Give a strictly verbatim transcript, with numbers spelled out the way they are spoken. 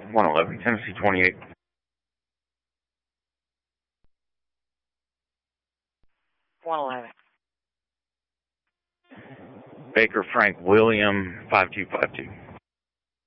one eleven, Tennessee twenty-eight. one eleven. Baker Frank William, five two five two.